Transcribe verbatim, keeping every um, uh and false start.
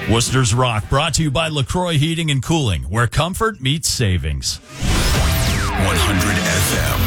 Worcester's Rock, brought to you by LaCroix Heating and Cooling, where comfort meets savings. one hundred F M.